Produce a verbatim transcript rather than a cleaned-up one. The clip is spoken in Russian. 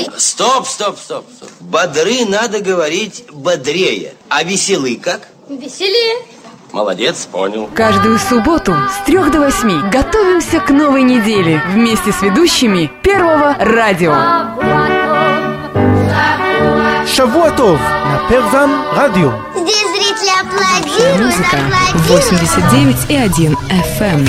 бодры. Стоп, стоп, стоп, стоп. Бодры надо говорить бодрее. А веселый как? Веселее. Молодец, понял. Каждую субботу с трех до восьми готовимся к новой неделе вместе с ведущими Первого радио. Шавуа Тов на Первом радио. Здесь зрители аплодируют, Музыка аплодируют. восемьдесят девять и один эф эм.